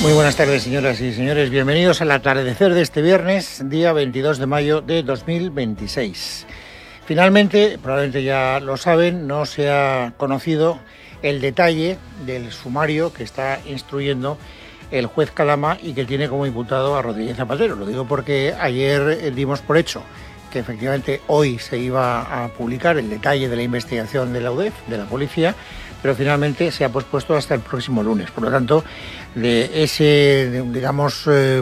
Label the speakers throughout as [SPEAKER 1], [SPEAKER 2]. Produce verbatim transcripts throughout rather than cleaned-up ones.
[SPEAKER 1] Muy buenas tardes, señoras y señores. Bienvenidos al atardecer de este viernes, día veintidós de mayo de dos mil veintiséis. Finalmente, probablemente ya lo saben, no se ha conocido el detalle del sumario que está instruyendo el juez Calama y que tiene como imputado a Rodríguez Zapatero. Lo digo porque ayer dimos por hecho que efectivamente hoy se iba a publicar el detalle de la investigación de la U D E F, de la policía, pero finalmente se ha pospuesto hasta el próximo lunes. Por lo tanto, de ese, digamos, eh,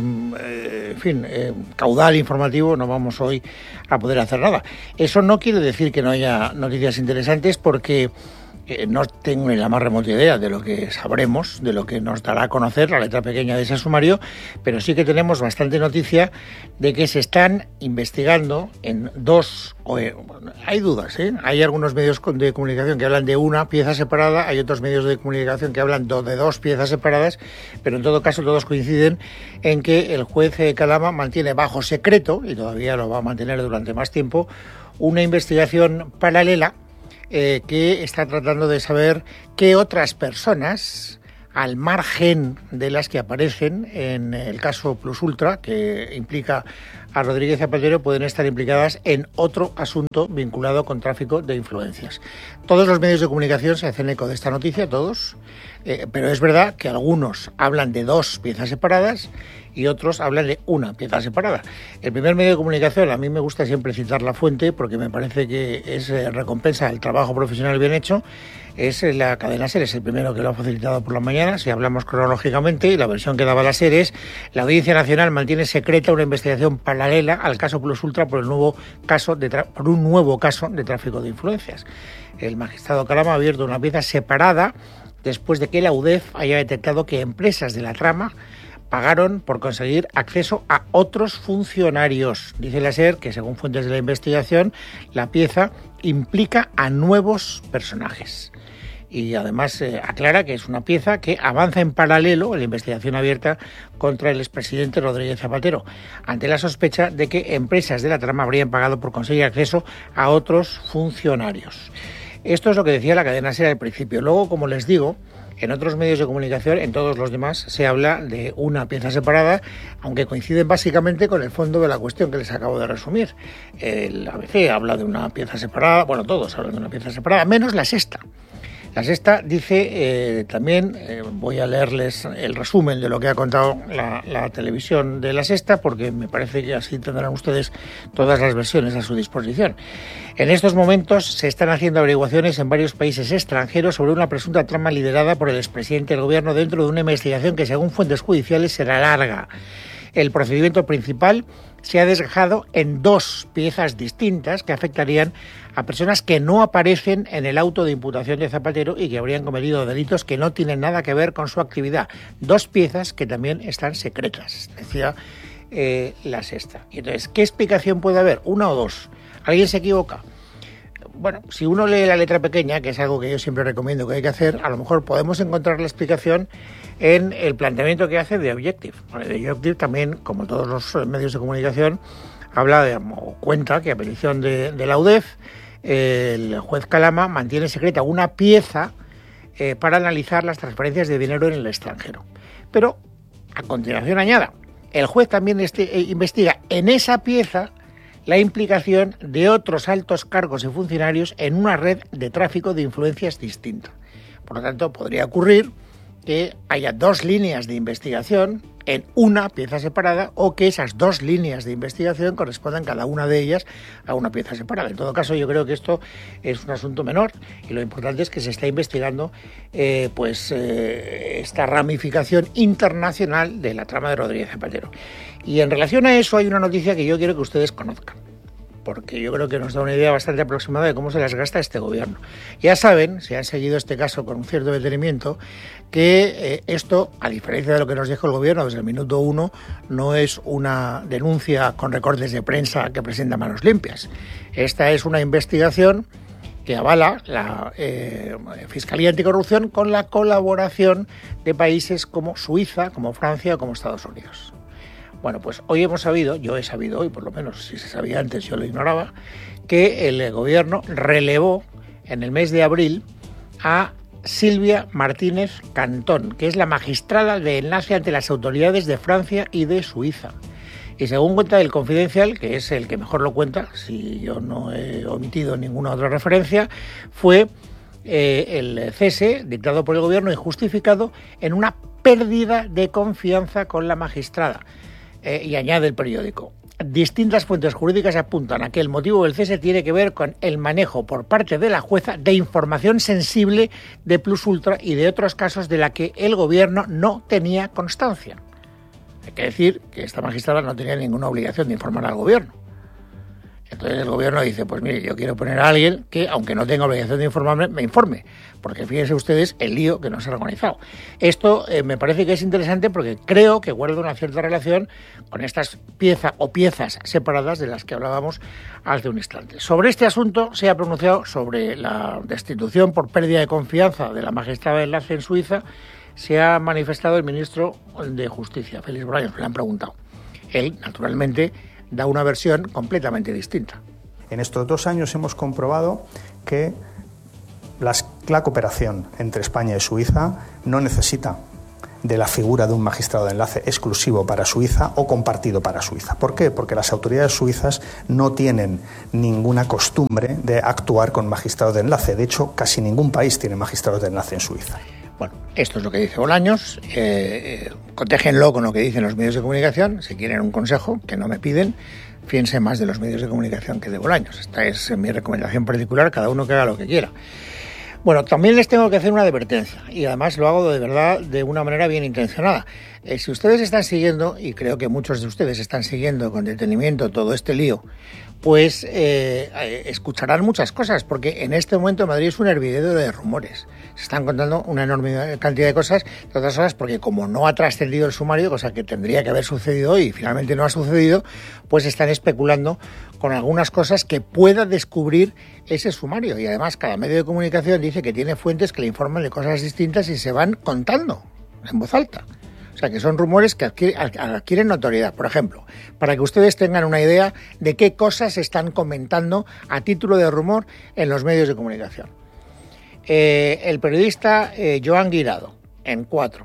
[SPEAKER 1] en fin, eh, caudal informativo no vamos hoy a poder hacer nada. Eso no quiere decir que no haya noticias interesantes, porque Eh, no tengo ni la más remota idea de lo que sabremos, de lo que nos dará a conocer la letra pequeña de ese sumario, pero sí que tenemos bastante noticia de que se están investigando en dos... Eh, hay dudas, ¿eh? Hay algunos medios de comunicación que hablan de una pieza separada, hay otros medios de comunicación que hablan de dos piezas separadas, pero en todo caso todos coinciden en que el juez Calama mantiene bajo secreto, y todavía lo va a mantener durante más tiempo, una investigación paralela Eh, que está tratando de saber qué otras personas, al margen de las que aparecen en el caso Plus Ultra, que implica a Rodríguez Zapatero, pueden estar implicadas en otro asunto vinculado con tráfico de influencias. Todos los medios de comunicación se hacen eco de esta noticia, todos, eh, pero es verdad que algunos hablan de dos piezas separadas y otros hablan de una pieza separada. El primer medio de comunicación, a mí me gusta siempre citar la fuente porque me parece que es eh, recompensa el trabajo profesional bien hecho, es la cadena SER, es el primero que lo ha facilitado por la mañana. Si hablamos cronológicamente, y la versión que daba la SER es: la Audiencia Nacional mantiene secreta una investigación paralela al caso Plus Ultra por el nuevo caso de tra- por un nuevo caso de tráfico de influencias. El magistrado Calama ha abierto una pieza separada después de que la U D E F haya detectado que empresas de la trama pagaron por conseguir acceso a otros funcionarios. Dice la SER que, según fuentes de la investigación, la pieza implica a nuevos personajes. Y además eh, aclara que es una pieza que avanza en paralelo en la investigación abierta contra el expresidente Rodríguez Zapatero, ante la sospecha de que empresas de la trama habrían pagado por conseguir acceso a otros funcionarios. Esto es lo que decía la cadena SER al principio. Luego, como les digo, en otros medios de comunicación, en todos los demás, se habla de una pieza separada, aunque coinciden básicamente con el fondo de la cuestión que les acabo de resumir. El A B C habla de una pieza separada, bueno, todos hablan de una pieza separada, menos La Sexta. La Sexta dice eh, también, eh, voy a leerles el resumen de lo que ha contado la, la televisión de La Sexta, porque me parece que así tendrán ustedes todas las versiones a su disposición. En estos momentos se están haciendo averiguaciones en varios países extranjeros sobre una presunta trama liderada por el expresidente del gobierno dentro de una investigación que, según fuentes judiciales, será larga. El procedimiento principal se ha desgajado en dos piezas distintas que afectarían a personas que no aparecen en el auto de imputación de Zapatero y que habrían cometido delitos que no tienen nada que ver con su actividad. Dos piezas que también están secretas, decía eh, La Sexta. Y entonces, ¿qué explicación puede haber? ¿Una o dos? ¿Alguien se equivoca? Bueno, si uno lee la letra pequeña, que es algo que yo siempre recomiendo que hay que hacer, a lo mejor podemos encontrar la explicación en el planteamiento que hace The Objective. The Objective también, como todos los medios de comunicación, habla de, o cuenta que a petición de, de la U D E F, el juez Calama mantiene secreta una pieza eh, para analizar las transferencias de dinero en el extranjero. Pero, a continuación añada, el juez también este, eh, investiga en esa pieza la implicación de otros altos cargos y funcionarios en una red de tráfico de influencias distinta. Por lo tanto, podría ocurrir que haya dos líneas de investigación en una pieza separada, o que esas dos líneas de investigación correspondan cada una de ellas a una pieza separada. En todo caso, yo creo que esto es un asunto menor, y lo importante es que se está investigando eh, pues eh, esta ramificación internacional de la trama de Rodríguez Zapatero. Y en relación a eso hay una noticia que yo quiero que ustedes conozcan, porque yo creo que nos da una idea bastante aproximada de cómo se las gasta este gobierno. Ya saben, si han seguido este caso con un cierto detenimiento, que eh, esto, a diferencia de lo que nos dijo el gobierno desde el minuto uno, no es una denuncia con recortes de prensa que presenta manos limpias. Esta es una investigación que avala la eh, Fiscalía Anticorrupción con la colaboración de países como Suiza, como Francia o como Estados Unidos. Bueno, pues hoy hemos sabido, yo he sabido hoy, por lo menos si se sabía antes yo lo ignoraba, que el gobierno relevó en el mes de abril a Silvia Martínez Cantón, que es la magistrada de enlace ante las autoridades de Francia y de Suiza. Y según cuenta el Confidencial, que es el que mejor lo cuenta, si yo no he omitido ninguna otra referencia, fue eh, el cese dictado por el gobierno y justificado en una pérdida de confianza con la magistrada. Eh, y añade el periódico: distintas fuentes jurídicas apuntan a que el motivo del cese tiene que ver con el manejo por parte de la jueza de información sensible de Plus Ultra y de otros casos de la que el gobierno no tenía constancia. Hay que decir que esta magistrada no tenía ninguna obligación de informar al gobierno. Entonces el gobierno dice, pues mire, yo quiero poner a alguien que, aunque no tenga obligación de informarme, me informe. Porque fíjense ustedes el lío que nos ha organizado. Esto eh, me parece que es interesante porque creo que guarda una cierta relación con estas piezas o piezas separadas de las que hablábamos hace un instante. Sobre este asunto se ha pronunciado sobre la destitución por pérdida de confianza de la magistrada de enlace en Suiza. Se ha manifestado el ministro de Justicia, Félix Bolaños, le han preguntado. Él, naturalmente, da una versión completamente distinta.
[SPEAKER 2] En estos dos años hemos comprobado que las, la cooperación entre España y Suiza no necesita de la figura de un magistrado de enlace exclusivo para Suiza o compartido para Suiza. ¿Por qué? Porque las autoridades suizas no tienen ninguna costumbre de actuar con magistrados de enlace. De hecho, casi ningún país tiene magistrados de enlace en Suiza.
[SPEAKER 1] Bueno, esto es lo que dice Bolaños, eh, cotéjenlo con lo que dicen los medios de comunicación. Si quieren un consejo, que no me piden, fíjense más de los medios de comunicación que de Bolaños. Esta es mi recomendación particular, cada uno que haga lo que quiera. Bueno, también les tengo que hacer una advertencia, y además lo hago de verdad de una manera bien intencionada. Eh, si ustedes están siguiendo, y creo que muchos de ustedes están siguiendo con detenimiento todo este lío, pues eh, escucharán muchas cosas, porque en este momento Madrid es un hervidero de rumores. Se están contando una enorme cantidad de cosas, de otras cosas, porque como no ha trascendido el sumario, cosa que tendría que haber sucedido hoy y finalmente no ha sucedido, pues están especulando con algunas cosas que pueda descubrir ese sumario. Y además cada medio de comunicación dice que tiene fuentes que le informan de cosas distintas y se van contando en voz alta. O sea, que son rumores que adquieren, adquieren notoriedad. Por ejemplo, para que ustedes tengan una idea de qué cosas se están comentando a título de rumor en los medios de comunicación. Eh, el periodista eh, Joan Guirado, en Cuatro,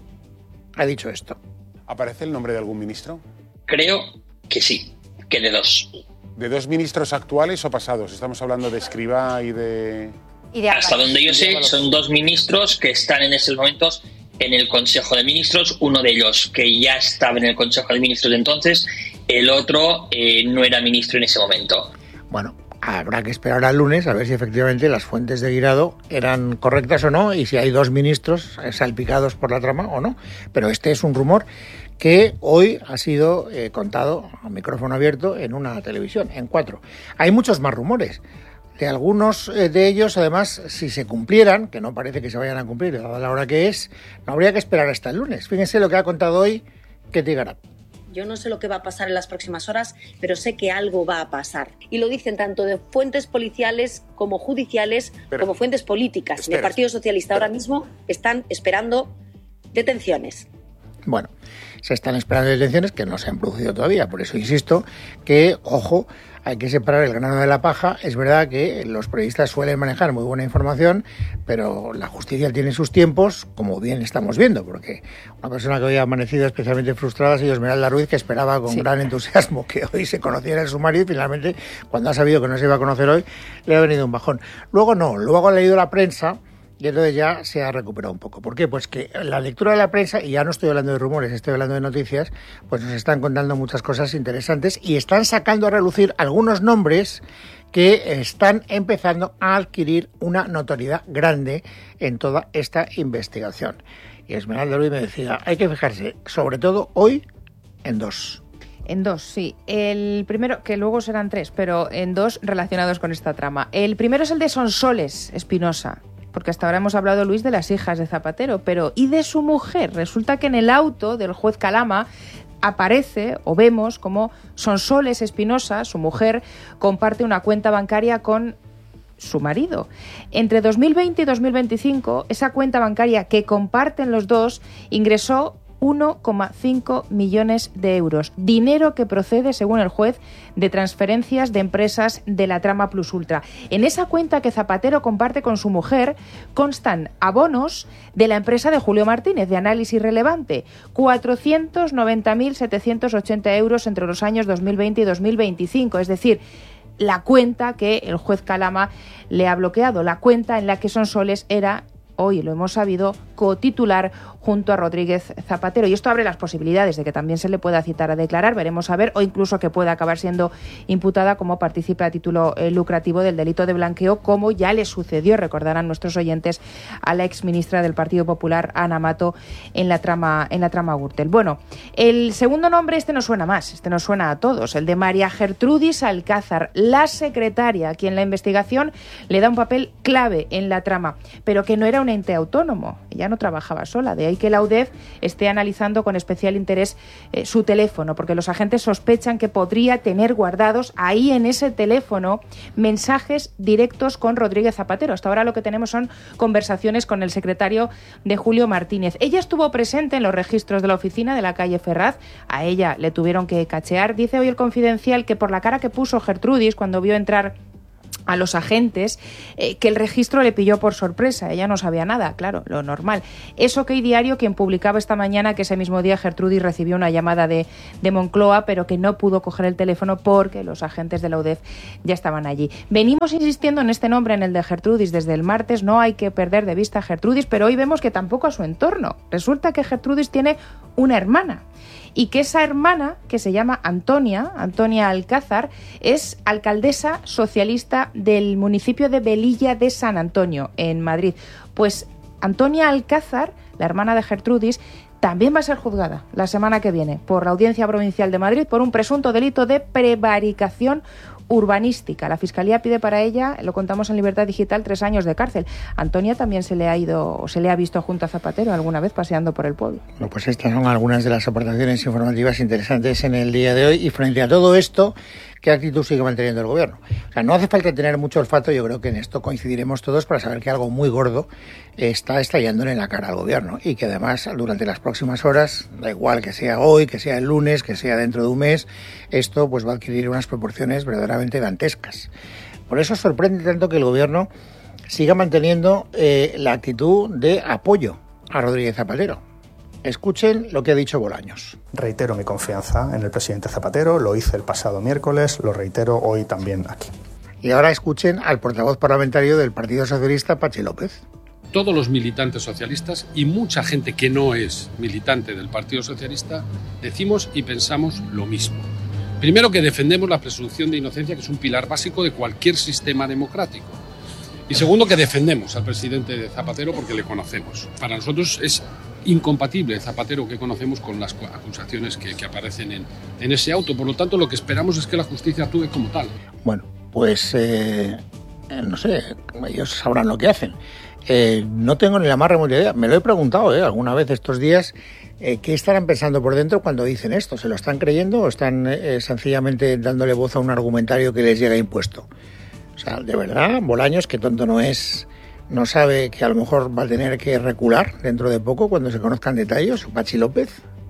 [SPEAKER 1] ha dicho esto.
[SPEAKER 3] ¿Aparece el nombre de algún ministro?
[SPEAKER 4] Creo que sí, que de dos.
[SPEAKER 3] ¿De dos ministros actuales o pasados? Estamos hablando de Escrivá y de...
[SPEAKER 4] Y de Hasta donde yo sé, son dos ministros que están en estos momentos en el Consejo de Ministros, uno de ellos que ya estaba en el Consejo de Ministros de entonces, el otro eh, no era ministro en ese momento.
[SPEAKER 1] Bueno, habrá que esperar al lunes a ver si efectivamente las fuentes de Guirado eran correctas o no y si hay dos ministros salpicados por la trama o no. Pero este es un rumor que hoy ha sido eh, contado a micrófono abierto en una televisión, en Cuatro. Hay muchos más rumores. De algunos de ellos, además, si se cumplieran, que no parece que se vayan a cumplir, dada la hora que es, no habría que esperar hasta el lunes. Fíjense lo que ha contado hoy Ketty Garat.
[SPEAKER 5] Yo no sé lo que va a pasar en las próximas horas, pero sé que algo va a pasar. Y lo dicen tanto de fuentes policiales como judiciales, pero, como fuentes políticas. Espera, el Partido Socialista espera. Ahora mismo están esperando detenciones.
[SPEAKER 1] Bueno, se están esperando detenciones que no se han producido todavía. Por eso insisto que, ojo, hay que separar el grano de la paja. Es verdad que los periodistas suelen manejar muy buena información, pero la justicia tiene sus tiempos, como bien estamos viendo, porque una persona que hoy ha amanecido especialmente frustrada ha sido Esmeralda Ruiz, que esperaba con sí. gran entusiasmo que hoy se conociera el sumario y finalmente, cuando ha sabido que no se iba a conocer hoy, le ha venido un bajón. Luego no, luego ha leído la prensa y entonces ya se ha recuperado un poco. ¿Por qué? Pues que la lectura de la prensa, y ya no estoy hablando de rumores, estoy hablando de noticias, pues nos están contando muchas cosas interesantes y están sacando a relucir algunos nombres que están empezando a adquirir una notoriedad grande en toda esta investigación. Y Esmeralda Ruiz me decía, hay que fijarse, sobre todo hoy, en dos.
[SPEAKER 6] En dos, sí. El primero, que luego serán tres, pero en dos relacionados con esta trama. El primero es el de Sonsoles Espinosa, porque hasta ahora hemos hablado, Luis, de las hijas de Zapatero, pero ¿y de su mujer? Resulta que en el auto del juez Calama aparece, o vemos, como Sonsoles Espinosa, su mujer, comparte una cuenta bancaria con su marido. Entre dos mil veinte y dos mil veinticinco, esa cuenta bancaria que comparten los dos ingresó uno coma cinco millones de euros. Dinero que procede, según el juez, de transferencias de empresas de la trama Plus Ultra. En esa cuenta que Zapatero comparte con su mujer constan abonos de la empresa de Julio Martínez, de Análisis Relevante, cuatrocientos noventa mil setecientos ochenta euros entre los años dos mil veinte y dos mil veinticinco, es decir, la cuenta que el juez Calama le ha bloqueado, la cuenta en la que Sonsoles era, hoy lo hemos sabido, cotitular junto a Rodríguez Zapatero. Y esto abre las posibilidades de que también se le pueda citar a declarar, veremos a ver, o incluso que pueda acabar siendo imputada como partícipe a título eh, lucrativo del delito de blanqueo, como ya le sucedió, recordarán nuestros oyentes, a la exministra del Partido Popular, Ana Mato, en la trama, en la trama Gürtel. Bueno, el segundo nombre, este nos suena más, este nos suena a todos, el de María Gertrudis Alcázar, la secretaria, a quien la investigación le da un papel clave en la trama, pero que no era un ente autónomo, ella no trabajaba sola, de ahí que la U D E F esté analizando con especial interés eh, su teléfono, porque los agentes sospechan que podría tener guardados ahí en ese teléfono mensajes directos con Rodríguez Zapatero. Hasta ahora lo que tenemos son conversaciones con el secretario de Julio Martínez. Ella estuvo presente en los registros de la oficina de la calle Ferraz, a ella le tuvieron que cachear. Dice hoy el Confidencial que por la cara que puso Gertrudis cuando vio entrar a los agentes, eh, que el registro le pilló por sorpresa, ella no sabía nada, claro, lo normal. Es OK Diario quien publicaba esta mañana que ese mismo día Gertrudis recibió una llamada de, de Moncloa, pero que no pudo coger el teléfono porque los agentes de la U D E F ya estaban allí. Venimos insistiendo en este nombre, en el de Gertrudis, desde el martes, no hay que perder de vista a Gertrudis, pero hoy vemos que tampoco a su entorno. Resulta que Gertrudis tiene una hermana, y que esa hermana, que se llama Antonia, Antonia Alcázar, es alcaldesa socialista del municipio de Velilla de San Antonio, en Madrid. Pues Antonia Alcázar, la hermana de Gertrudis, también va a ser juzgada la semana que viene por la Audiencia Provincial de Madrid por un presunto delito de prevaricación urbanística. La Fiscalía pide para ella, lo contamos en Libertad Digital, tres años de cárcel. Antonia también se le ha ido, o se le ha visto junto a Zapatero alguna vez paseando por el pueblo.
[SPEAKER 1] Bueno, pues estas son algunas de las aportaciones informativas interesantes en el día de hoy. Y frente a todo esto, ¿qué actitud sigue manteniendo el gobierno? O sea, no hace falta tener mucho olfato, yo creo que en esto coincidiremos todos para saber que algo muy gordo está estallando en la cara al gobierno y que además durante las próximas horas, da igual que sea hoy, que sea el lunes, que sea dentro de un mes, esto pues va a adquirir unas proporciones verdaderamente dantescas. Por eso sorprende tanto que el gobierno siga manteniendo eh, la actitud de apoyo a Rodríguez Zapatero. Escuchen lo que ha dicho Bolaños.
[SPEAKER 2] Reitero mi confianza en el presidente Zapatero, lo hice el pasado miércoles, lo reitero hoy también aquí.
[SPEAKER 1] Y ahora escuchen al portavoz parlamentario del Partido Socialista, Patxi López.
[SPEAKER 7] Todos los militantes socialistas y mucha gente que no es militante del Partido Socialista decimos y pensamos lo mismo. Primero, que defendemos la presunción de inocencia, que es un pilar básico de cualquier sistema democrático. Y segundo, que defendemos al presidente Zapatero porque le conocemos. Para nosotros es incompatible el Zapatero que conocemos con las acusaciones que, que aparecen en, en ese auto. Por lo tanto, lo que esperamos es que la justicia actúe como tal.
[SPEAKER 1] Bueno, pues eh, no sé, ellos sabrán lo que hacen. Eh, no tengo ni la más remota idea. Me lo he preguntado eh, alguna vez estos días. Eh, ¿Qué estarán pensando por dentro cuando dicen esto? ¿Se lo están creyendo o están eh, sencillamente dándole voz a un argumentario que les llega impuesto? O sea, de verdad, Bolaños, que tonto no es, no sabe que a lo mejor va a tener que recular dentro de poco cuando se conozcan detalles. Patxi López,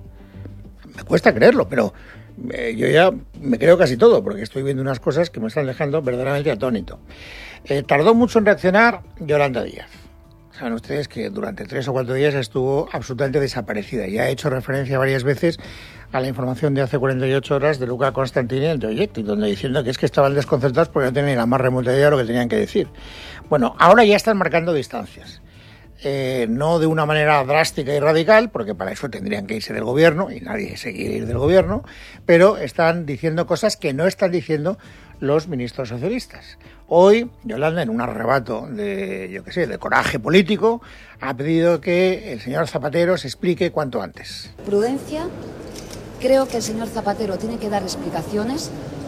[SPEAKER 1] me cuesta creerlo, pero eh, yo ya me creo casi todo, porque estoy viendo unas cosas que me están dejando verdaderamente atónito. Eh, tardó mucho en reaccionar Yolanda Díaz. Saben ustedes que durante tres o cuatro días estuvo absolutamente desaparecida. Ya he hecho referencia varias veces a la información de hace cuarenta y ocho horas de Luca Constantini en The Objective, donde diciendo que es que estaban desconcertados porque no tenían la más remota idea de lo que tenían que decir. Bueno, ahora ya están marcando distancias. Eh, no de una manera drástica y radical, porque para eso tendrían que irse del gobierno, y nadie se quiere ir del gobierno, pero están diciendo cosas que no están diciendo los ministros socialistas. Hoy, Yolanda, en un arrebato de, yo qué sé, de coraje político, ha pedido que el señor Zapatero se explique cuanto antes.
[SPEAKER 8] Prudencia, creo que el señor Zapatero tiene que dar explicaciones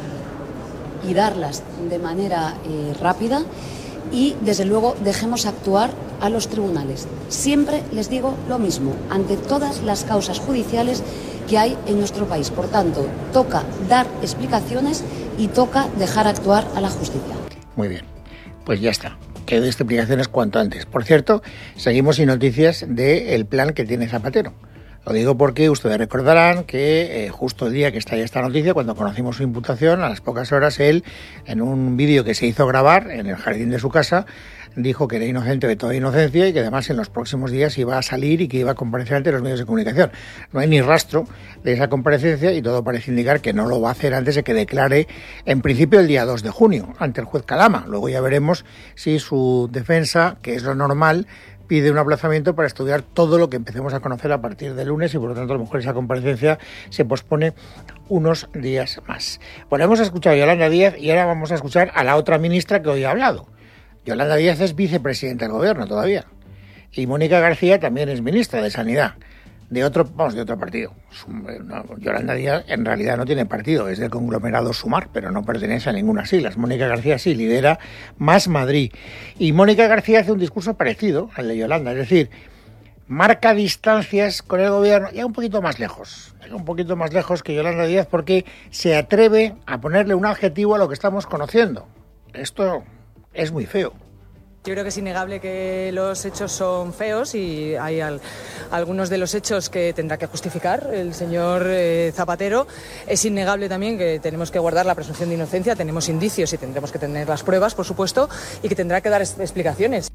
[SPEAKER 8] y darlas de manera eh, rápida y, desde luego, dejemos actuar a los tribunales. Siempre les digo lo mismo, ante todas las causas judiciales que hay en nuestro país. Por tanto, toca dar explicaciones y toca dejar actuar a la justicia.
[SPEAKER 1] Muy bien, pues ya está. Que dé explicaciones cuanto antes. Por cierto, seguimos sin noticias del plan que tiene Zapatero. Lo digo porque ustedes recordarán que eh, justo el día que está esta noticia, cuando conocimos su imputación, a las pocas horas él, en un vídeo que se hizo grabar en el jardín de su casa, dijo que era inocente de toda inocencia y que además en los próximos días iba a salir y que iba a comparecer ante los medios de comunicación. No hay ni rastro de esa comparecencia y todo parece indicar que no lo va a hacer antes de que declare, en principio, el día dos de junio, ante el juez Calama. Luego ya veremos si su defensa, que es lo normal, pide un aplazamiento para estudiar todo lo que empecemos a conocer a partir del lunes y por lo tanto a lo mejor esa comparecencia se pospone unos días más. Bueno, hemos escuchado a Yolanda Díaz y ahora vamos a escuchar a la otra ministra que hoy ha hablado. Yolanda Díaz es vicepresidenta del gobierno todavía y Mónica García también es ministra de Sanidad, de otro, vamos, de otro partido. Yolanda Díaz en realidad no tiene partido, es del conglomerado Sumar, pero no pertenece a ninguna siglas. Mónica García sí lidera Más Madrid. Y Mónica García hace un discurso parecido al de Yolanda, es decir, marca distancias con el gobierno, ya un poquito más lejos, un poquito más lejos que Yolanda Díaz, porque se atreve a ponerle un adjetivo a lo que estamos conociendo. Esto es muy feo.
[SPEAKER 9] Yo creo que es innegable que los hechos son feos y hay al, algunos de los hechos que tendrá que justificar el señor eh, Zapatero. Es innegable también que tenemos que guardar la presunción de inocencia, tenemos indicios y tendremos que tener las pruebas, por supuesto, y que tendrá que dar es- explicaciones.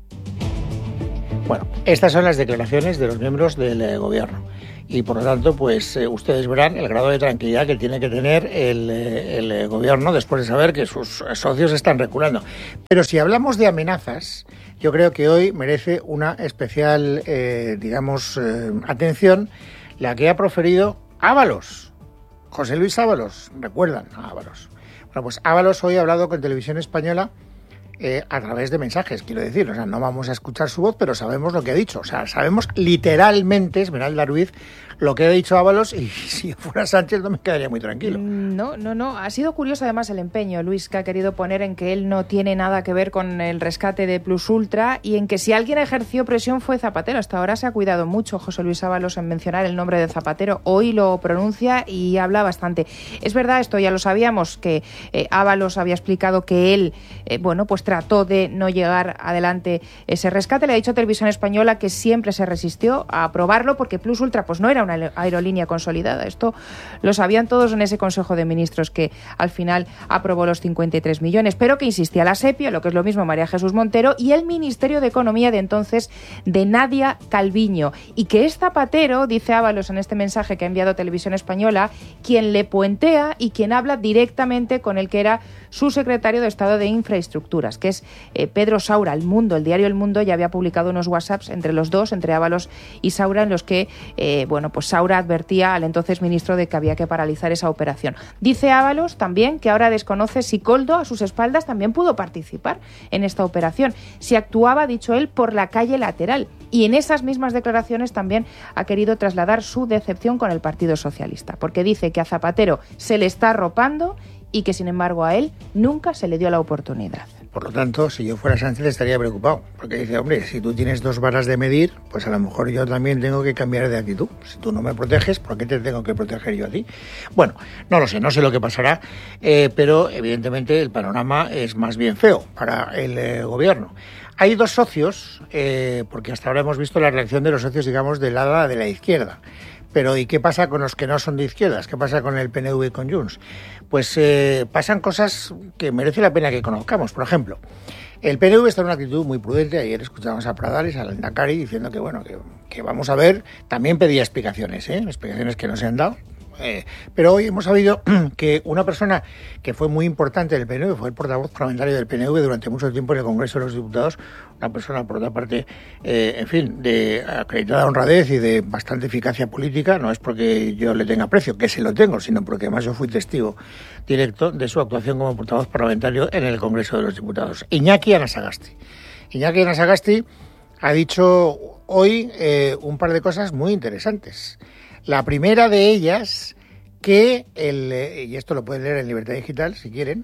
[SPEAKER 1] Bueno, estas son las declaraciones de los miembros del eh, gobierno. Y por lo tanto, pues eh, ustedes verán el grado de tranquilidad que tiene que tener el, eh, el eh, gobierno después de saber que sus socios están reculando. Pero si hablamos de amenazas, yo creo que hoy merece una especial, eh, digamos, eh, atención la que ha proferido Ábalos, José Luis Ábalos. ¿Recuerdan a Ábalos? Bueno, pues Ábalos hoy ha hablado con Televisión Española Eh, a través de mensajes, quiero decir, o sea, no vamos a escuchar su voz, pero sabemos lo que ha dicho, o sea, sabemos literalmente, Esmeralda Ruiz, lo que ha dicho Ábalos, y si yo fuera Sánchez no me quedaría muy tranquilo.
[SPEAKER 6] No, no, no, ha sido curioso además el empeño, Luis, que ha querido poner en que él no tiene nada que ver con el rescate de Plus Ultra y en que si alguien ejerció presión fue Zapatero. Hasta ahora se ha cuidado mucho José Luis Ábalos en mencionar el nombre de Zapatero, hoy lo pronuncia y habla bastante. Es verdad, esto ya lo sabíamos, que eh, Ábalos había explicado que él, eh, bueno, pues trató de no llegar adelante ese rescate. Le ha dicho a Televisión Española que siempre se resistió a aprobarlo porque Plus Ultra pues no era una aerolínea consolidada. Esto lo sabían todos en ese Consejo de Ministros que al final aprobó los cincuenta y tres millones, pero que insistía la SEPI, lo que es lo mismo María Jesús Montero, y el Ministerio de Economía de entonces de Nadia Calviño. Y que es Zapatero, dice Ábalos en este mensaje que ha enviado Televisión Española, quien le puentea y quien habla directamente con el que era su secretario de Estado de Infraestructuras, que es eh, Pedro Saura. El Mundo, el diario El Mundo, ya había publicado unos WhatsApps entre los dos, entre Ábalos y Saura, en los que, eh, bueno, pues Saura advertía al entonces ministro de que había que paralizar esa operación. Dice Ábalos también que ahora desconoce si Koldo, a sus espaldas, también pudo participar en esta operación, si actuaba, dicho él, por la calle lateral. Y en esas mismas declaraciones también ha querido trasladar su decepción con el Partido Socialista, porque dice que a Zapatero se le está arropando y que, sin embargo, a él nunca se le dio la oportunidad.
[SPEAKER 1] Por lo tanto, si yo fuera Sánchez estaría preocupado, porque dice, hombre, si tú tienes dos varas de medir, pues a lo mejor yo también tengo que cambiar de actitud. Si tú no me proteges, ¿por qué te tengo que proteger yo a ti? Bueno, no lo sé, no sé lo que pasará, eh, pero evidentemente el panorama es más bien feo para el eh, gobierno. Hay dos socios, eh, porque hasta ahora hemos visto la reacción de los socios, digamos, del ala de la izquierda. Pero ¿y qué pasa con los que no son de izquierdas? ¿Qué pasa con el P N V y con Junts? Pues eh, pasan cosas que merece la pena que conozcamos. Por ejemplo, el P N V está en una actitud muy prudente. Ayer escuchamos a Pradales, a Lehendakari, diciendo que, bueno, que, que vamos a ver. También pedía explicaciones, ¿eh? explicaciones que no se han dado. Eh, pero hoy hemos sabido que una persona que fue muy importante del P N V, fue el portavoz parlamentario del P N V durante mucho tiempo en el Congreso de los Diputados, una persona, por otra parte, eh, en fin, de acreditada honradez y de bastante eficacia política. No es porque yo le tenga aprecio, que se lo tengo, sino porque además yo fui testigo directo de su actuación como portavoz parlamentario en el Congreso de los Diputados. Iñaki Anasagasti. Iñaki Anasagasti ha dicho hoy eh, un par de cosas muy interesantes. La primera de ellas, que, el, y esto lo pueden leer en Libertad Digital si quieren,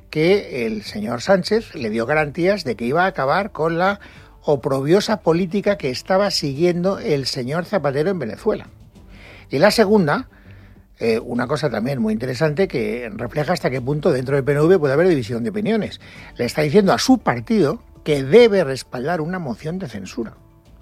[SPEAKER 1] que el señor Sánchez le dio garantías de que iba a acabar con la oprobiosa política que estaba siguiendo el señor Zapatero en Venezuela. Y la segunda, eh, una cosa también muy interesante que refleja hasta qué punto dentro del P N V puede haber división de opiniones. Le está diciendo a su partido que debe respaldar una moción de censura.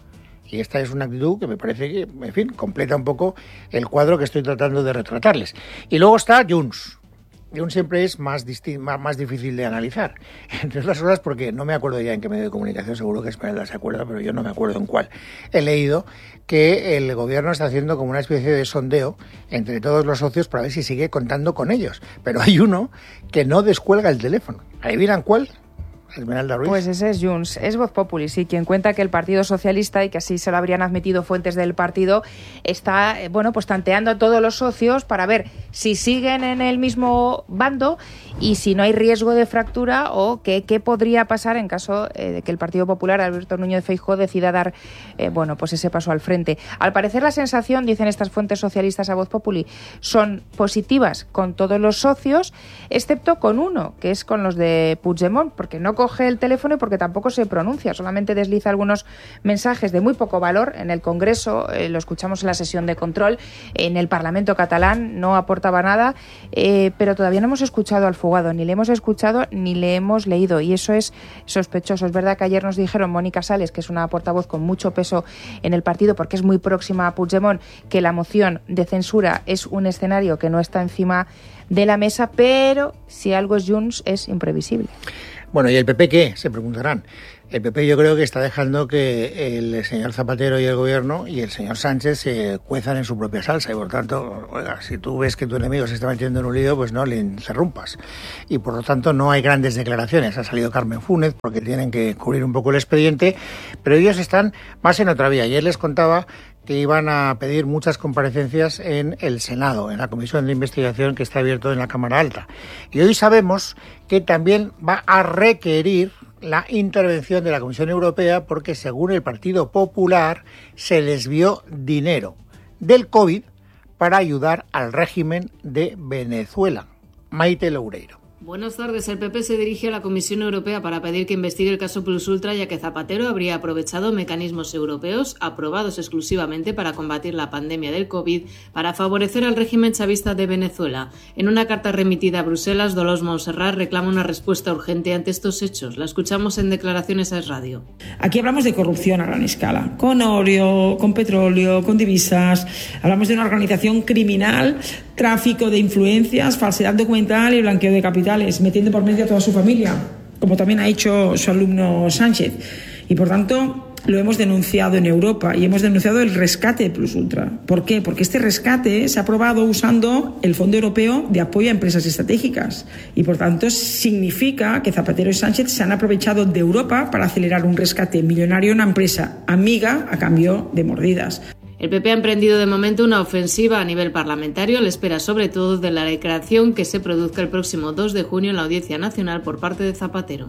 [SPEAKER 1] Y esta es una actitud que me parece que, en fin, completa un poco el cuadro que estoy tratando de retratarles. Y luego está Junts. Junts siempre es más, disti- más, más difícil de analizar, entre otras cosas porque no me acuerdo ya en qué medio de comunicación, seguro que Esmeralda se acuerda, pero yo no me acuerdo en cuál. He leído que el gobierno está haciendo como una especie de sondeo entre todos los socios para ver si sigue contando con ellos, pero hay uno que no descuelga el teléfono. ¿Adivinan cuál? Esmeralda Ruiz.
[SPEAKER 6] Pues ese es Junts, es Voz Populi, sí, quien cuenta que el Partido Socialista, y que así se lo habrían admitido fuentes del partido, está, bueno, pues tanteando a todos los socios para ver si siguen en el mismo bando y si no hay riesgo de fractura o qué, qué podría pasar en caso eh, de que el Partido Popular, Alberto Núñez Feijóo, decida dar, eh, bueno, pues ese paso al frente. Al parecer la sensación, dicen estas fuentes socialistas a Voz Populi, son positivas con todos los socios, excepto con uno, que es con los de Puigdemont, porque no coge el teléfono y porque tampoco se pronuncia, solamente desliza algunos mensajes de muy poco valor en el Congreso, eh, lo escuchamos en la sesión de control, en el Parlamento catalán no aportaba nada, eh, pero todavía no hemos escuchado al fugado, ni le hemos escuchado ni le hemos leído, y eso es sospechoso. Es verdad que ayer nos dijeron Mónica Sales, que es una portavoz con mucho peso en el partido porque es muy próxima a Puigdemont, que la moción de censura es un escenario que no está encima de la mesa, pero si algo es Junts es imprevisible.
[SPEAKER 1] Bueno, ¿y el P P qué? Se preguntarán. El P P yo creo que está dejando que el señor Zapatero y el gobierno y el señor Sánchez se cuezan en su propia salsa y por tanto, oiga, si tú ves que tu enemigo se está metiendo en un lío, pues no le interrumpas. Y por lo tanto no hay grandes declaraciones. Ha salido Carmen Fúnez porque tienen que cubrir un poco el expediente, pero ellos están más en otra vía. Ayer les contaba que iban a pedir muchas comparecencias en el Senado, en la comisión de investigación que está abierto en la Cámara Alta. Y hoy sabemos que también va a requerir la intervención de la Comisión Europea porque, según el Partido Popular, se desvió dinero del COVID para ayudar al régimen de Venezuela. Maite Loureiro.
[SPEAKER 10] Buenas tardes. El P P se dirige a la Comisión Europea para pedir que investigue el caso Plus Ultra, ya que Zapatero habría aprovechado mecanismos europeos aprobados exclusivamente para combatir la pandemia del COVID para favorecer al régimen chavista de Venezuela. En una carta remitida a Bruselas, Dolors Montserrat reclama una respuesta urgente ante estos hechos. La escuchamos en declaraciones a Es Radio.
[SPEAKER 11] Aquí hablamos de corrupción a gran escala, con oro, con petróleo, con divisas. Hablamos de una organización criminal, tráfico de influencias, falsedad documental y blanqueo de capitales, metiendo por medio a toda su familia, como también ha hecho su alumno Sánchez. Y por tanto, lo hemos denunciado en Europa y hemos denunciado el rescate de Plus Ultra. ¿Por qué? Porque este rescate se ha aprobado usando el Fondo Europeo de Apoyo a Empresas Estratégicas. Y por tanto, significa que Zapatero y Sánchez se han aprovechado de Europa para acelerar un rescate millonario a una empresa amiga a cambio de mordidas.
[SPEAKER 10] El P P ha emprendido de momento una ofensiva a nivel parlamentario a la espera sobre todo de la declaración que se produzca el próximo dos de junio en la Audiencia Nacional por parte de Zapatero.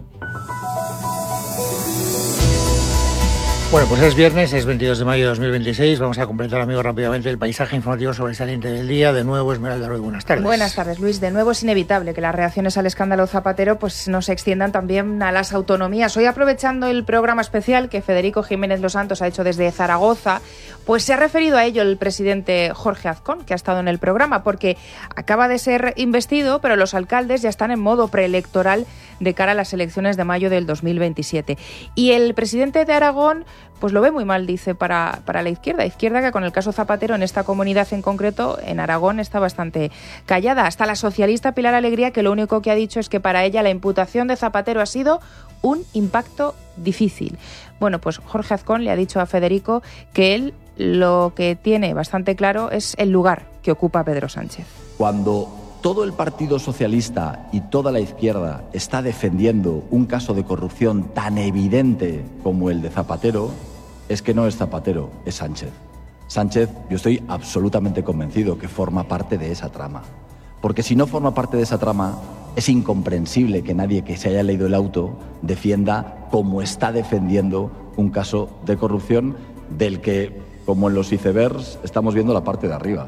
[SPEAKER 1] Bueno, pues es viernes, es veintidós de mayo de dos mil veintiséis. Vamos a completar, amigos, rápidamente el paisaje informativo sobresaliente del día. De nuevo, Esmeralda Ruiz, buenas tardes.
[SPEAKER 6] Buenas tardes, Luis. De nuevo es inevitable que las reacciones al escándalo Zapatero pues no se extiendan también a las autonomías. Hoy, aprovechando el programa especial que Federico Jiménez Los Santos ha hecho desde Zaragoza, pues se ha referido a ello el presidente Jorge Azcón, que ha estado en el programa, porque acaba de ser investido, pero los alcaldes ya están en modo preelectoral de cara a las elecciones de mayo del dos mil veintisiete. Y el presidente de Aragón pues lo ve muy mal, dice, para, para la izquierda. Izquierda que con el caso Zapatero en esta comunidad en concreto, en Aragón, está bastante callada. Hasta la socialista Pilar Alegría, que lo único que ha dicho es que para ella la imputación de Zapatero ha sido un impacto difícil. Bueno, pues Jorge Azcón le ha dicho a Federico que él lo que tiene bastante claro es el lugar que ocupa Pedro Sánchez.
[SPEAKER 12] Cuando todo el Partido Socialista y toda la izquierda está defendiendo un caso de corrupción tan evidente como el de Zapatero, es que no es Zapatero, es Sánchez. Sánchez, yo estoy absolutamente convencido que forma parte de esa trama. Porque si no forma parte de esa trama, es incomprensible que nadie que se haya leído el auto defienda como está defendiendo un caso de corrupción del que, como en los icebergs, estamos viendo la parte de arriba.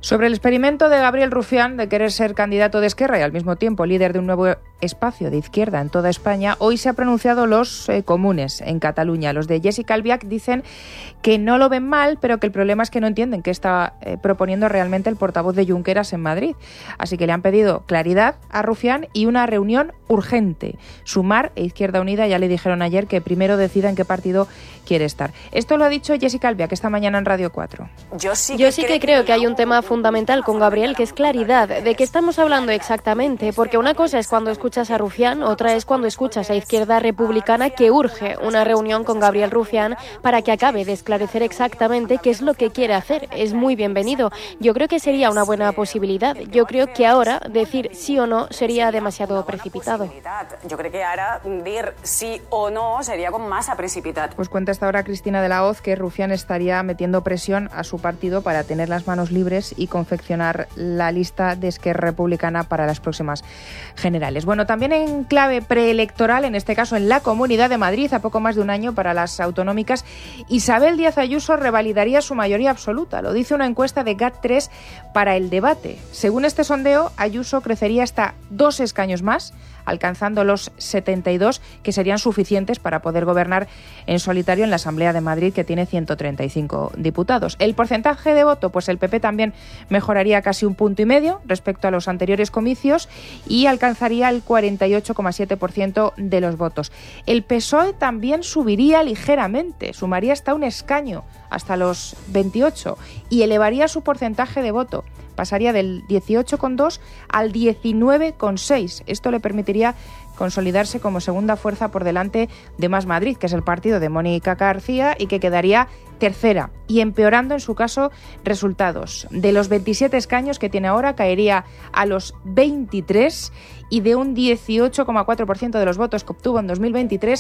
[SPEAKER 6] Sobre el experimento de Gabriel Rufián de querer ser candidato de Esquerra y al mismo tiempo líder de un nuevo espacio de izquierda en toda España, hoy se han pronunciado los eh, comunes en Cataluña. Los de Jessica Albiach dicen que no lo ven mal, pero que el problema es que no entienden qué está eh, proponiendo realmente el portavoz de Junqueras en Madrid. Así que le han pedido claridad a Rufián y una reunión urgente. Sumar e Izquierda Unida ya le dijeron ayer que primero decida en qué partido quiere estar. Esto lo ha dicho Jessica Albiach esta mañana en Radio cuatro.
[SPEAKER 13] Yo sí que, Yo sí que creo que hay un tema fundamental con Gabriel, que es claridad. ¿De qué estamos hablando exactamente? Porque una cosa es cuando escuchas a Rufián, otra es cuando escuchas a Izquierda Republicana, que urge una reunión con Gabriel Rufián para que acabe de esclarecer exactamente qué es lo que quiere hacer. Es muy bienvenido. Yo creo que sería una buena posibilidad. Yo creo que ahora decir sí o no sería demasiado precipitado.
[SPEAKER 14] Yo creo que ahora decir sí o no sería con masa precipitat.
[SPEAKER 6] Pues cuenta hasta ahora Cristina de la Hoz que Rufián estaría metiendo presión a su partido para tener las manos libres y confeccionar la lista de Esquerra Republicana para las próximas generales. Bueno, también en clave preelectoral, en este caso en la Comunidad de Madrid, a poco más de un año para las autonómicas, Isabel Díaz Ayuso revalidaría su mayoría absoluta. Lo dice una encuesta de GAT tres para El Debate. Según este sondeo, Ayuso crecería hasta dos escaños más, alcanzando los setenta y dos, que serían suficientes para poder gobernar en solitario en la Asamblea de Madrid, que tiene ciento treinta y cinco diputados. El porcentaje de voto, pues el P P también mejoraría casi un punto y medio respecto a los anteriores comicios y alcanzaría el cuarenta y ocho coma siete por ciento de los votos. El P S O E también subiría ligeramente, sumaría hasta un escaño, hasta los veintiocho, y elevaría su porcentaje de voto. Pasaría del dieciocho coma dos al diecinueve coma seis. Esto le permitiría consolidarse como segunda fuerza por delante de Más Madrid, que es el partido de Mónica García y que quedaría tercera, y empeorando en su caso resultados. De los veintisiete escaños que tiene ahora, caería a los veintitrés, y de un dieciocho coma cuatro por ciento de los votos que obtuvo en dos mil veintitrés